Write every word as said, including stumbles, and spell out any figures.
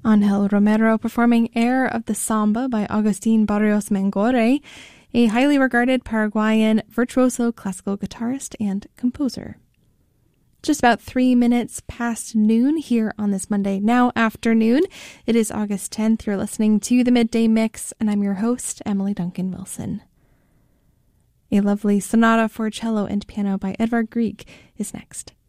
Angel Romero performing Air of the Samba by Agustin Barrios Mengore, a highly regarded Paraguayan virtuoso classical guitarist and composer. Just about three minutes past noon here on this Monday now afternoon. It is August tenth. You're listening to the Midday Mix, and I'm your host, Emily Duncan Wilson. A lovely sonata for cello and piano by Edvard Grieg is next.